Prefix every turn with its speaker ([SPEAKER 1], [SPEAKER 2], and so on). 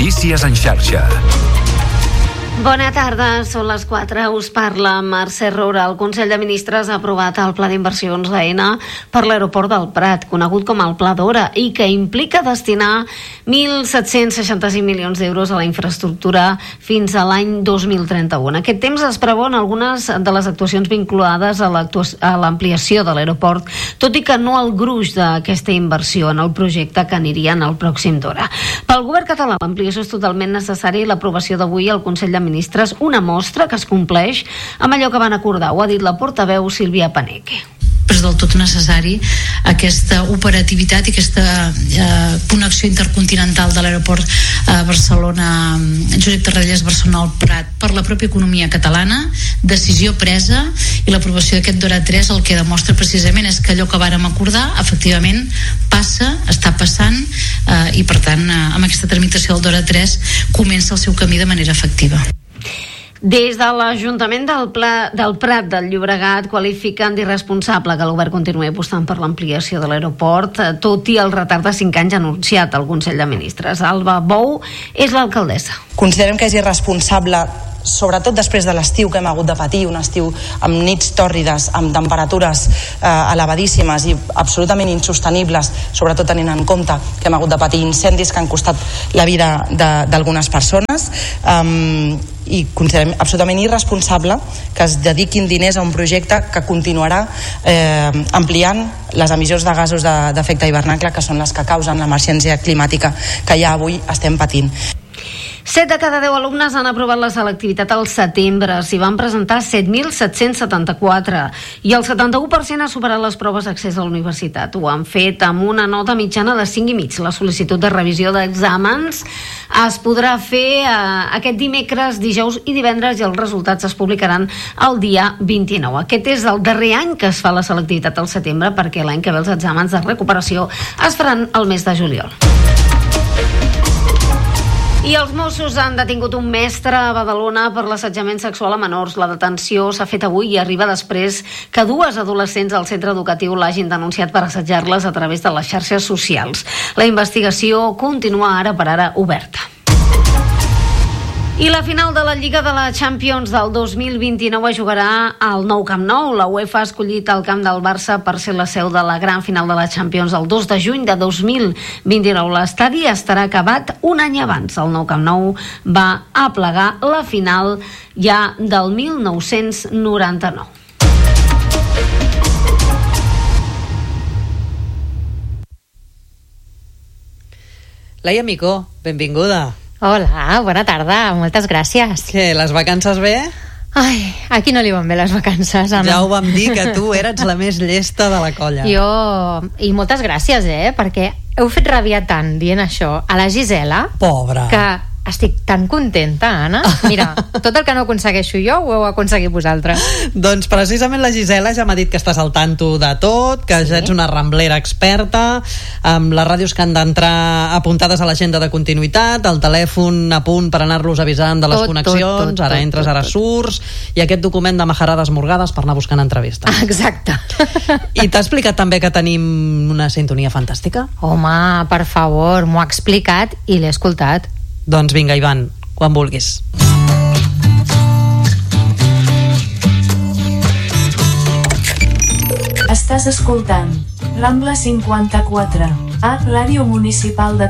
[SPEAKER 1] Notícies en xarxa.
[SPEAKER 2] Bona tarda, són les 4. Us parla Mercè Roura. El Consell de Ministres ha aprovat el Pla d'Inversions AENA per l'aeroport del Prat, conegut com el Pla d'Ora, i que implica destinar 1.765 milions d'euros a la infraestructura fins a l'any 2031. En aquest temps es preveuen algunes de les actuacions vinculades a l'ampliació de l'aeroport, tot i que no el gruix d'aquesta inversió en el projecte que aniria en el pròxim d'hora. Pel govern català, l'ampliació és totalment necessària i l'aprovació d'avui al Consell de Ministres, una mostra que es compleix amb allò que van acordar. Ho ha dit la portaveu Sílvia Paneque.
[SPEAKER 3] És del tot necessari aquesta operativitat i aquesta connexió intercontinental de l'aeroport Barcelona Josep Tarradellas Barcelona-Prat per la pròpia economia catalana, decisió presa, i l'aprovació d'aquest DORA 3 el que demostra precisament és que allò que vàrem acordar efectivament passa, està passant, i per tant amb aquesta tramitació del DORA 3 comença el seu camí de manera efectiva.
[SPEAKER 2] Des de l'Ajuntament del Prat del Llobregat qualifiquen d'irresponsable que el govern continuï apostant per l'ampliació de l'aeroport, tot i el retard de 5 anys anunciat al Consell de Ministres. Alba Bou és l'alcaldessa.
[SPEAKER 4] Considerem que és irresponsable, sobretot després de l'estiu que hem hagut de patir, un estiu amb nits tòrrides, amb temperatures elevadíssimes i absolutament insostenibles, sobretot tenint en compte que hem hagut de patir incendis que han costat la vida d'algunes persones, i considerem absolutament irresponsable que es dediquin diners a un projecte que continuarà ampliant les emissions de gasos d'efecte hivernacle, que són les que causen l'emergència climàtica que ja avui estem patint.
[SPEAKER 2] 7 de cada 10 alumnes han aprovat la selectivitat al setembre. S'hi van presentar 7.774 i el 71% ha superat les proves d'accés a la universitat. Ho han fet amb una nota mitjana de 5,5. La sol·licitud de revisió d'exàmens es podrà fer aquest dimecres, dijous i divendres, i els resultats es publicaran el dia 29. Aquest és el darrer any que es fa la selectivitat al setembre, perquè l'any que ve els exàmens de recuperació es faran el mes de juliol. I els Mossos han detingut un mestre a Badalona per l'assetjament sexual a menors. La detenció s'ha fet avui i arriba després que 2 adolescents al centre educatiu l'hagin denunciat per assetjar-les a través de les xarxes socials. La investigació continua ara per ara oberta. I la final de la Lliga de la Champions del 2029 es jugarà al nou Camp Nou. La UEFA ha escollit el camp del Barça per ser la seu de la gran final de la Champions el 2 de juny de 2029. L'estadi estarà acabat un any abans. El nou Camp Nou va aplegar la final ja del 1999.
[SPEAKER 5] Laia Micó, benvinguda.
[SPEAKER 6] Hola, bona tarda, moltes gràcies.
[SPEAKER 5] Què, les vacances bé?
[SPEAKER 6] Ai, aquí no li van bé les vacances, Anna.
[SPEAKER 5] Ja ho vam dir, que tu eres la més llesta de la colla.
[SPEAKER 6] I moltes gràcies, perquè heu fet rabiar tant dient això a la Gisela.
[SPEAKER 5] Pobra.
[SPEAKER 6] Que estic tan contenta, Anna. Mira, tot el que no aconsegueixo jo ho heu aconseguit vosaltres.
[SPEAKER 5] Doncs precisament la Gisela ja m'ha dit que estàs al tanto de tot, que ja ets una ramblera experta, amb les ràdios que han d'entrar apuntades a l'agenda de continuïtat, el telèfon a punt per anar-los avisant de les connexions, ara entres, ara surts, i aquest document de majarades morgades per anar buscant entrevistes.
[SPEAKER 6] Exacte.
[SPEAKER 5] I t'ha explicat també que tenim una sintonia fantàstica?
[SPEAKER 6] Home, per favor, m'ho ha explicat i l'he escoltat.
[SPEAKER 5] Doncs vinga, Ivan, quan vulguis.
[SPEAKER 7] Estàs escoltant Rambla 54, a Ràdio Municipal de